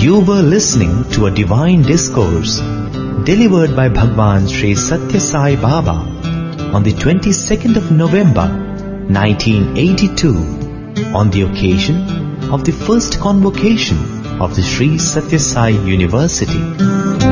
You were listening to a divine discourse delivered by Bhagwan Sri Satya Sai Baba on the 22nd of November 1982 on the occasion of the first convocation of the Sri Satya Sai University.